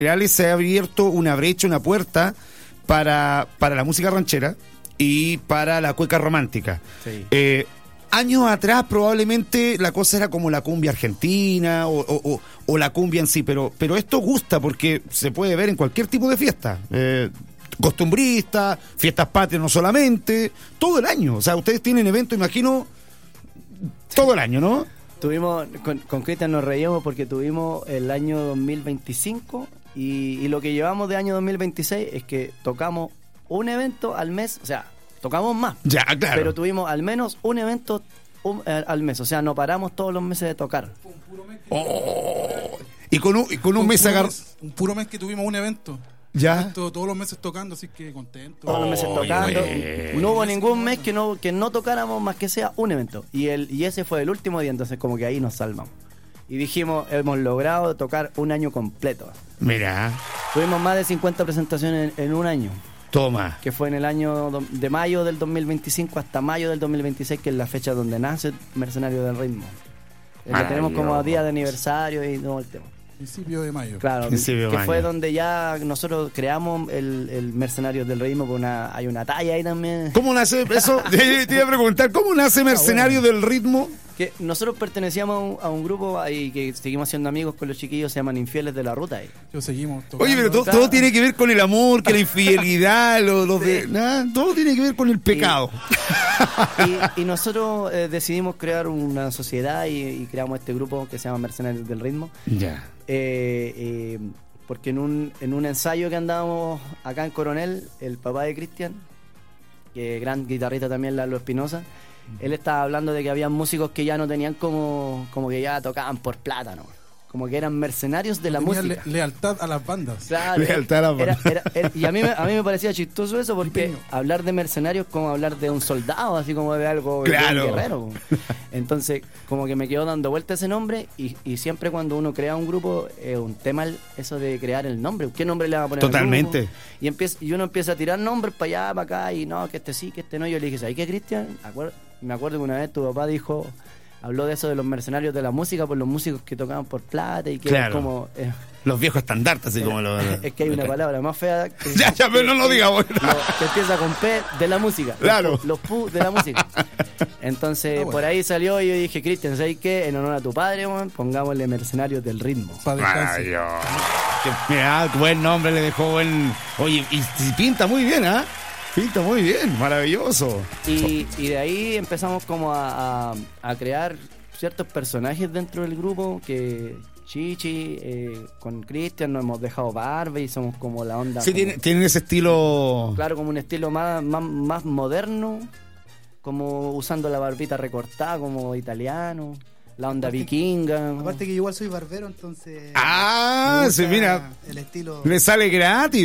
Reales se ha abierto una brecha, una puerta para la música ranchera y para la cueca romántica. Sí. Años atrás probablemente la cosa era como la cumbia argentina o la cumbia en sí, pero esto gusta porque se puede ver en cualquier tipo de fiesta. Costumbrista, fiestas patrias no solamente, todo el año. O sea, ustedes tienen eventos, imagino, todo el año, ¿no? Tuvimos, con Cristian nos reíamos porque tuvimos el año 2025 y lo que llevamos de año 2026 es que tocamos un evento al mes, o sea, tocamos más. Ya, claro. Pero tuvimos al menos un evento al mes, o sea, no paramos todos los meses de tocar. Y con un mes un puro mes que tuvimos un evento. Ya. Todos los meses tocando, así que contento. Todos los meses tocando. No hubo ningún mes que no tocáramos más que sea un evento. Y ese fue el último día, entonces como que ahí nos salvamos. Y dijimos, hemos logrado tocar un año completo. Mira. Tuvimos más de 50 presentaciones en un año. Toma. Que fue en el año de mayo del 2025 hasta mayo del 2026, que es la fecha donde nace Mercenario del Ritmo. Que tenemos como día de aniversario y todo el tema. Principio de mayo. Claro, Principio de que mayo. Fue donde ya nosotros creamos el Mercenarios del Ritmo, con hay una talla ahí también. ¿Cómo nace eso? Te iba a preguntar, ¿cómo nace Mercenario del Ritmo? Que nosotros pertenecíamos a un grupo ahí que seguimos siendo amigos con los chiquillos, se llaman Infieles de la Ruta. Ahí. Yo seguimos tocando. Oye, pero todo tiene que ver con el amor, que la infidelidad, todo tiene que ver con el pecado. Y nosotros decidimos crear una sociedad y creamos este grupo que se llama Mercenarios del Ritmo. Ya. Porque en un ensayo que andábamos acá en Coronel, el papá de Cristian, que gran guitarrista también, Lalo Espinosa, él estaba hablando de que había músicos que ya no tenían como que ya tocaban por plata, ¿no? Como que eran mercenarios de la música. Lealtad a las bandas. Claro, lealtad a las bandas. y a mí me parecía chistoso eso, porque hablar de mercenarios es como hablar de un soldado, así como de algo, claro, de un guerrero. Entonces, como que me quedó dando vuelta ese nombre, y siempre cuando uno crea un grupo, es un tema eso de crear el nombre. ¿Qué nombre le va a poner? Totalmente. Al grupo? Y uno empieza a tirar nombres para allá, para acá, y no, que este sí, que este no. Yo le dije, ¿sabes qué, Cristian? Me acuerdo que una vez tu papá habló de eso de los mercenarios de la música, por los músicos que tocaban por plata y que claro, como los viejos estandartes, así como es que hay una palabra más fea que, ya, pero no lo diga, bueno. Que empieza con P de la música. Claro. Los Pu de la música. Entonces, bueno, por ahí salió y yo dije, Cristian, ¿sabes qué? En honor a tu padre, pongámosle Mercenarios del Ritmo. Mira, buen nombre le dejó, buen. Oye, y pinta muy bien, ¿ah? Pinta muy bien, maravilloso. Y de ahí empezamos como a crear ciertos personajes dentro del grupo, que Chichi, con Cristian nos hemos dejado barba y somos como la onda. Sí, tienen ese estilo. Claro, como un estilo más moderno, como usando la barbita recortada, como italiano. La onda vikinga. Aparte que yo igual soy barbero, entonces... Sí, mira. El estilo... Le sale gratis.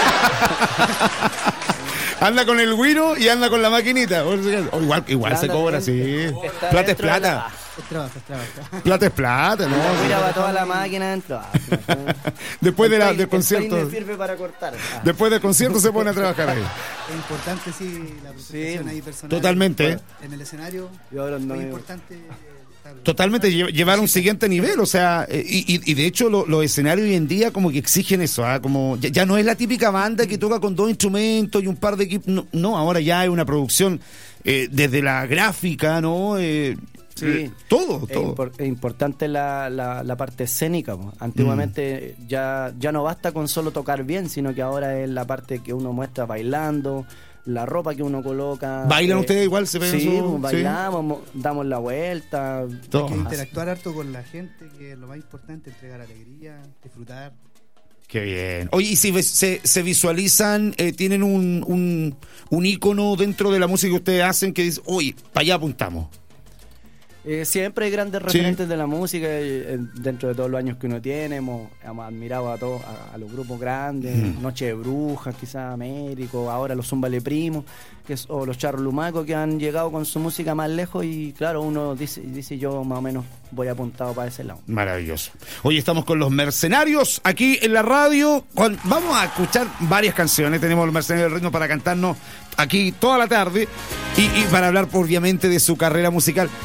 Anda con el güiro y anda con la maquinita. Igual se cobra, sí. Plata es plata. Es trabajo. Plata es plata, ¿no? La güira va toda la máquina dentro. Después del concierto. El sirve para cortar. Después del concierto se pone a trabajar ahí. Es importante, sí, la presentación ahí personal. Totalmente. En el escenario. Es muy importante... Totalmente, llevar a un siguiente nivel, o sea, y de hecho los escenarios hoy en día como que exigen eso, como ya no es la típica banda que toca con 2 instrumentos y un par de equipos, no, ahora ya hay una producción desde la gráfica, ¿no? Sí, todo. Es importante la parte escénica. Antiguamente ya no basta con solo tocar bien, sino que ahora es la parte que uno muestra bailando, la ropa que uno coloca. ¿Bailan ustedes igual? Bailamos, damos la vuelta. Hay que interactuar harto con la gente, que es lo más importante, entregar alegría, disfrutar. Qué bien. Oye, y si se visualizan, tienen un ícono dentro de la música que ustedes hacen que dice, oye, para allá apuntamos. Siempre hay grandes referentes de la música, dentro de todos los años que uno tiene, hemos admirado a los grupos grandes, Noche de Brujas, quizás Américo, ahora los Zúmbale Primo, o los Charros Lumacos, que han llegado con su música más lejos, y claro, uno dice yo más o menos voy apuntado para ese lado. Maravilloso. Hoy estamos con los Mercenarios aquí en la radio, vamos a escuchar varias canciones, tenemos los Mercenarios del Ritmo para cantarnos aquí toda la tarde y para hablar obviamente de su carrera musical.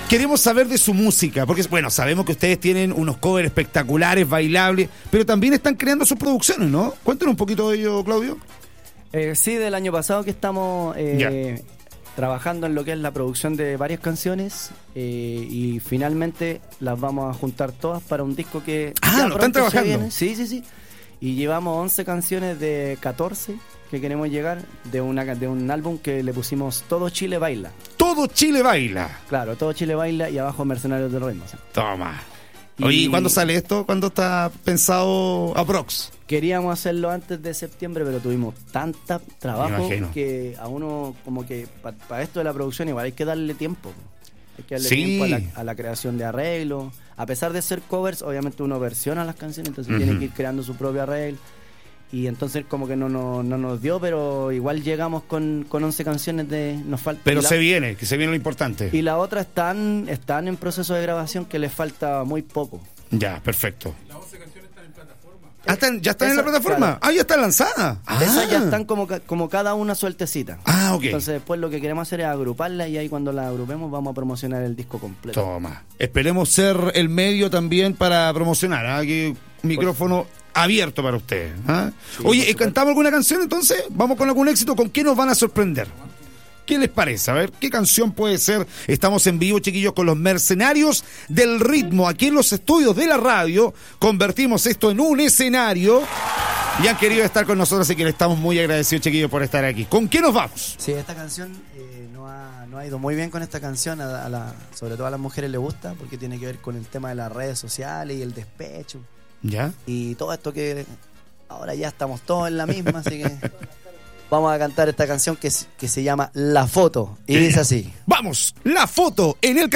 queremos saber de su música, porque bueno, sabemos que ustedes tienen unos covers espectaculares, bailables, pero también están creando sus producciones, ¿no? Cuéntanos un poquito de ello, Claudio. Sí, del año pasado que estamos trabajando en lo que es la producción de varias canciones y finalmente las vamos a juntar todas para un disco que ¿lo están trabajando? Sí. Y llevamos 11 canciones de 14 que queremos llegar de un álbum que le pusimos Todo Chile Baila. Todo Chile Baila. Claro, Todo Chile Baila y abajo Mercenarios del Ritmo. ¿Sí? Toma. Oye, ¿y cuándo sale esto? ¿Cuándo está pensado aprox? Queríamos hacerlo antes de septiembre, pero tuvimos tanta trabajo que a uno como que para esto de la producción igual hay que darle tiempo. Hay que darle tiempo a la creación de arreglos. A pesar de ser covers, obviamente uno versiona las canciones, entonces tiene que ir creando su propio arreglo. Y entonces como que no nos dio, pero igual llegamos con 11 canciones nos falta. Pero se viene lo importante. Y la otra están en proceso de grabación que les falta muy poco. Ya, perfecto. Las 11 canciones están en plataforma. ¿Ya están en la plataforma? Claro. Ya están lanzadas. Esas ya están como cada una sueltecita. Ok. Entonces después lo que queremos hacer es agruparlas y ahí cuando las agrupemos vamos a promocionar el disco completo. Toma. Esperemos ser el medio también para promocionar. Aquí micrófono abierto para ustedes. Sí, oye, ¿cantamos alguna canción entonces? Vamos con algún éxito. ¿Con qué nos van a sorprender? ¿Qué les parece? A ver, ¿qué canción puede ser? Estamos en vivo, chiquillos, con los Mercenarios del Ritmo. Aquí en los estudios de la radio convertimos esto en un escenario y han querido estar con nosotros, así que les estamos muy agradecidos, chiquillos, por estar aquí. ¿Con qué nos vamos? Sí, esta canción no ha ido muy bien con esta canción. Sobre todo a las mujeres les gusta porque tiene que ver con el tema de las redes sociales y el despecho. ¿Ya? Y todo esto que ahora ya estamos todos en la misma, así que vamos a cantar esta canción que se llama La Foto y dice así. Vamos, La Foto en el